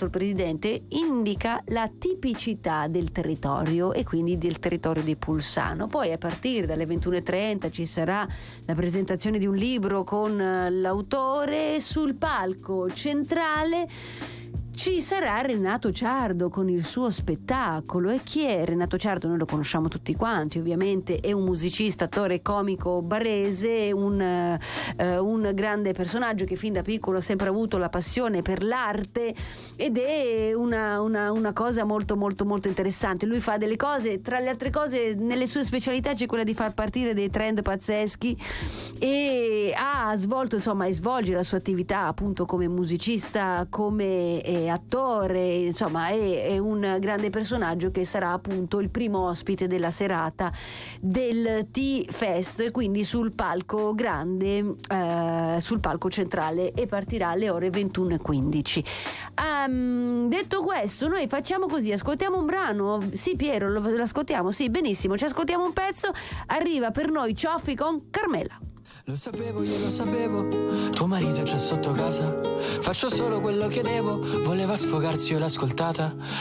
nostro presidente indica la tipicità del territorio e quindi del territorio di Pulsano. Poi a partire dalle 21:30 ci sarà la presentazione di un libro con l'autore. Sul palco centrale ci sarà Renato Ciardo con il suo spettacolo. E chi è Renato Ciardo? Noi lo conosciamo tutti quanti, ovviamente è un musicista, attore comico barese, un grande personaggio che fin da piccolo ha sempre avuto la passione per l'arte, ed è una cosa molto molto molto interessante. Lui fa delle cose, tra le altre cose nelle sue specialità c'è quella di far partire dei trend pazzeschi, e ha svolto, insomma, e svolge la sua attività appunto come musicista, come attore, insomma è un grande personaggio che sarà appunto il primo ospite della serata del T-Fest, e quindi sul palco grande, sul palco centrale, e partirà alle ore 21:15. Detto questo, noi facciamo così, ascoltiamo un brano. Sì, Piero, lo ascoltiamo? Sì, benissimo, ci ascoltiamo un pezzo. Arriva per noi Cioffi con Carmela. Lo sapevo, io lo sapevo, tuo marito è già sotto casa. Faccio solo quello che devo, voleva sfogarsi, io l'ho ascoltata.